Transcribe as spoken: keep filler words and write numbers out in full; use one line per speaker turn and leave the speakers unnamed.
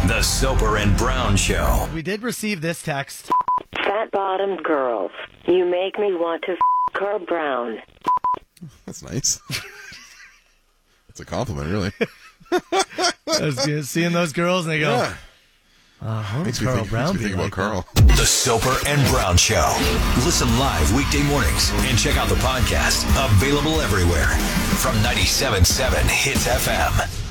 The Soper and Brown Show.
We did receive this text.
Fat-bottomed girls. You make me want to f*** Carl Brown.
That's nice. That's a compliment, really.
I was good. Seeing those girls and they go,
Yeah.
uh, what
Makes
would
me
Carl
think,
Brown
makes me
be
think
like
about
that?
Carl.
The Soper and Brown Show. Listen live weekday mornings and check out the podcast. Available everywhere from ninety-seven point seven Hits F M.